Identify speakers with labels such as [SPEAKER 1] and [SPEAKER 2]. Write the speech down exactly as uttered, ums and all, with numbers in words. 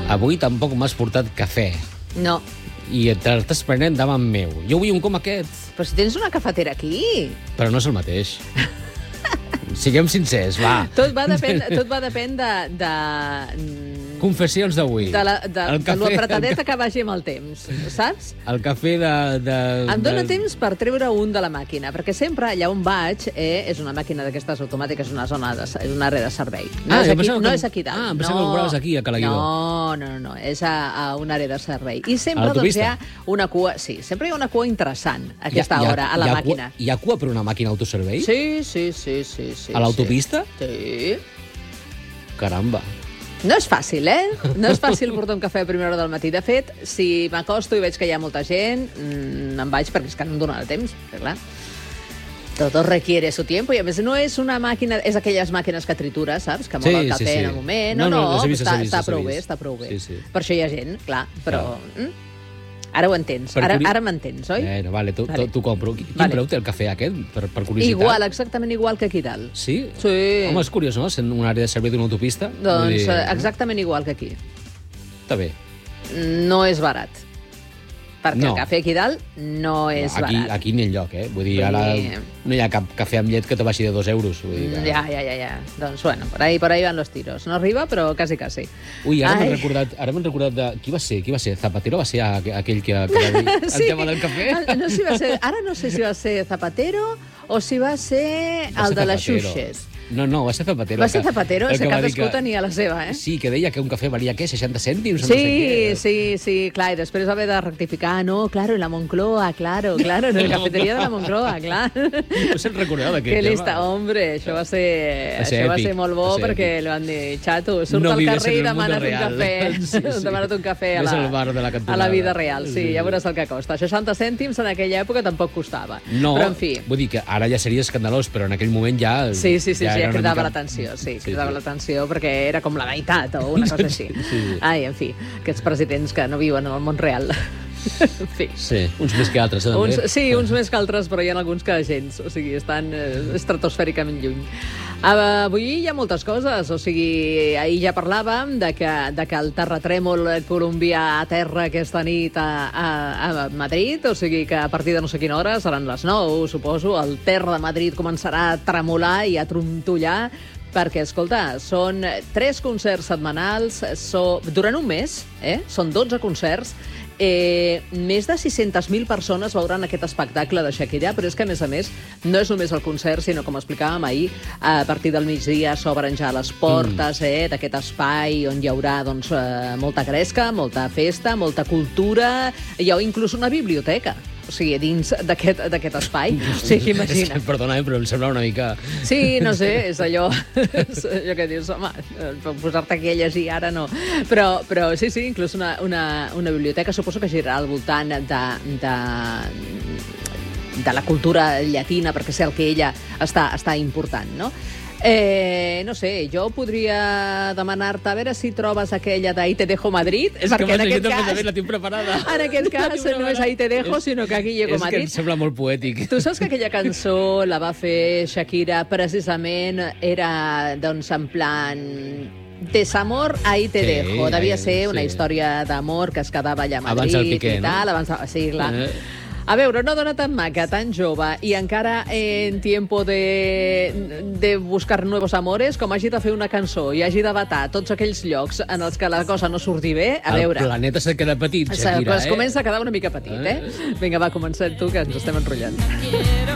[SPEAKER 1] Avui tampoc m'has portat cafè.
[SPEAKER 2] No.
[SPEAKER 1] I t'estàs prenent davant meu. Jo vull un com aquest.
[SPEAKER 2] Però si tens una cafetera aquí.
[SPEAKER 1] Però no és el mateix. Siguem sincers, va.
[SPEAKER 2] Tot va depèn, tot va depèn de... de...
[SPEAKER 1] Confessions d'avui.
[SPEAKER 2] De, la, de, de l'apretadeta que vagi amb el temps, saps?
[SPEAKER 1] El cafè de... de
[SPEAKER 2] em dóna
[SPEAKER 1] de...
[SPEAKER 2] temps per treure un de la màquina, perquè sempre allà on vaig eh, és una màquina d'aquestes automàtiques, una zona de, és una àrea de servei. No,
[SPEAKER 1] ah,
[SPEAKER 2] és, aquí,
[SPEAKER 1] que...
[SPEAKER 2] no és aquí dalt.
[SPEAKER 1] Ah, em pensava
[SPEAKER 2] no,
[SPEAKER 1] que ho compraves aquí, a Calaguidó.
[SPEAKER 2] No, no, no, no, és a, a una àrea de servei. I sempre doncs, hi ha una cua... Sí, sempre hi ha una cua interessant a aquesta
[SPEAKER 1] ha,
[SPEAKER 2] hora, a la
[SPEAKER 1] hi ha
[SPEAKER 2] màquina.
[SPEAKER 1] Cua, hi ha cua per una màquina autoservei?
[SPEAKER 2] Sí, sí, sí, sí, sí.
[SPEAKER 1] A l'autopista?
[SPEAKER 2] Sí.
[SPEAKER 1] Caramba.
[SPEAKER 2] No és fàcil, eh? No és fàcil portar un cafè a primera hora del matí. De fet, si m'acosto i veig que hi ha molta gent, mmm, em vaig perquè és que no em dóna el temps, clar. Todo requiere su tiempo i a més no és una màquina, és aquelles màquines que tritura, saps? Que mola sí, el cafè sí, sí. en el moment. No, no, no, no vist, està, vist, està prou bé, està prou bé. Sí, sí. Per això hi ha gent, clar, però... Clar. Mm? Ara ho entens, ara, curi... ara m'entens, oi?
[SPEAKER 1] Eh, no, vale, tu,
[SPEAKER 2] vale.
[SPEAKER 1] tu compro. Quin
[SPEAKER 2] vale.
[SPEAKER 1] preu té el cafè aquest, per, per curiositat?
[SPEAKER 2] Igual, exactament igual que aquí dalt.
[SPEAKER 1] Sí?
[SPEAKER 2] Sí.
[SPEAKER 1] Home, és curiós, no?, sent una àrea de servei d'una autopista.
[SPEAKER 2] Doncs dir... exactament igual que aquí.
[SPEAKER 1] Està bé.
[SPEAKER 2] No és barat. Perquè
[SPEAKER 1] no.
[SPEAKER 2] el cafè aquí dalt no és
[SPEAKER 1] no, aquí,
[SPEAKER 2] barat.
[SPEAKER 1] Aquí ni enlloc, eh? Vull dir, ara no hi ha cap cafè amb llet que te baixi de dos euros. Vull dir que...
[SPEAKER 2] Ja, ja, ja, ja. Doncs, bueno, por ahí, por ahí van los tiros. No arriba, però quasi, quasi.
[SPEAKER 1] Ui, ara m'he recordat, ara m'he recordat de... Qui va ser? Qui va ser? Zapatero va ser aquell que, que va dir el sí. tema del cafè?
[SPEAKER 2] No, si va ser... Ara no sé si va ser Zapatero o si va ser
[SPEAKER 1] va
[SPEAKER 2] el
[SPEAKER 1] ser
[SPEAKER 2] de les Xuxes.
[SPEAKER 1] No, no, va ser Zapatero.
[SPEAKER 2] Va ser Zapatero, és que cadascú
[SPEAKER 1] que...
[SPEAKER 2] tenia la seva, eh?
[SPEAKER 1] Sí, que deia que un cafè valia, què, seixanta cèntims?
[SPEAKER 2] Sí,
[SPEAKER 1] no sé què.
[SPEAKER 2] sí, sí, clar, i després va haver de rectificar, no, claro, en la Moncloa, claro, claro, en la cafeteria de la Moncloa, clar.
[SPEAKER 1] No se'n recordava d'aquest
[SPEAKER 2] tema. Que
[SPEAKER 1] tema.
[SPEAKER 2] lista, hombre, això va ser, va ser, això va ser molt bo perquè li van dir, xato, surt
[SPEAKER 1] no
[SPEAKER 2] al carrer i demana't un
[SPEAKER 1] real.
[SPEAKER 2] cafè,
[SPEAKER 1] sí, sí.
[SPEAKER 2] demana't un cafè a la,
[SPEAKER 1] bar de la,
[SPEAKER 2] a la vida real, sí, sí, ja veuràs el que costa. seixanta cèntims en aquella època tampoc costava.
[SPEAKER 1] No,
[SPEAKER 2] però, en fi.
[SPEAKER 1] Vull dir que ara ja seria escandalós, però en aquell moment ja...
[SPEAKER 2] Sí, sí, sí,
[SPEAKER 1] ja,
[SPEAKER 2] sí, ja cridava
[SPEAKER 1] mica...
[SPEAKER 2] l'atenció, sí,
[SPEAKER 1] sí,
[SPEAKER 2] cridava
[SPEAKER 1] sí.
[SPEAKER 2] l'atenció perquè era com la meitat o una cosa així.
[SPEAKER 1] Sí, sí.
[SPEAKER 2] Ai, en fi, aquests presidents que no viuen en el món real. En fi.
[SPEAKER 1] Sí, uns més que altres, eh, també.
[SPEAKER 2] Uns, sí, uns més que altres, però hi ha alguns que gens, o sigui, estan eh, estratosfèricament lluny. Uh, avui hi ha moltes coses, o sigui, ahir ja parlàvem de que, de que el terratrèmol colombià a terra aquesta nit a, a, a Madrid, o sigui que a partir de no sé quina hora, seran les nou, suposo, el terra de Madrid començarà a tremolar i a trontollar, perquè, escolta, són tres concerts setmanals, so, durant un mes, eh? Són dotze concerts, Eh, més de sis-centes mil persones veuran aquest espectacle de Shakira, però és que, a més a més, no és només el concert, sinó, com explicàvem ahir, a partir del migdia s'obren ja les portes eh, d'aquest espai on hi haurà doncs, eh, molta gresca, molta festa, molta cultura, hi ha inclús una biblioteca. O sigui, dins d'aquest espai. O sigui, imagina.
[SPEAKER 1] Que, perdona, eh, però em sembla una mica...
[SPEAKER 2] Sí, no sé, és allò... És allò que dius, home, posar-te aquí a llegir ara no. Però, però sí, sí, inclús una, una, una biblioteca, suposo que girarà al voltant de... de de la cultura llatina, perquè sé el que ella està, està important, no? Eh, no sé, jo podria demanar-te a veure si trobes aquella d'Ahí te dejo Madrid.
[SPEAKER 1] És
[SPEAKER 2] perquè
[SPEAKER 1] que
[SPEAKER 2] en aquest
[SPEAKER 1] cas,
[SPEAKER 2] cas,
[SPEAKER 1] la tinc preparada.
[SPEAKER 2] En aquest cas no és Ahí te dejo, és, sinó que aquí llego
[SPEAKER 1] és
[SPEAKER 2] Madrid.
[SPEAKER 1] És que em sembla molt poètic.
[SPEAKER 2] Tu saps que aquella cançó la va fer Shakira precisament, era, doncs, en plan... Desamor, ahí te sí, dejo. Devia ser sí. una història d'amor que es quedava allà a Madrid.
[SPEAKER 1] Abans el Piqué,
[SPEAKER 2] i tal,
[SPEAKER 1] no?
[SPEAKER 2] Abans, sí, clar. Eh.
[SPEAKER 1] A
[SPEAKER 2] veure, una dona tan maca, tan jove, i encara en tiempo de, de buscar nuevos amores, com hagi de fer una cançó i hagi de vetar tots aquells llocs en els que la cosa no surti bé, a
[SPEAKER 1] el
[SPEAKER 2] veure...
[SPEAKER 1] El planeta s'ha quedat petit, Shakira,
[SPEAKER 2] es
[SPEAKER 1] eh?
[SPEAKER 2] comença a quedar una mica petit, eh? Vinga, va, comencem tu, que ens estem enrotllant.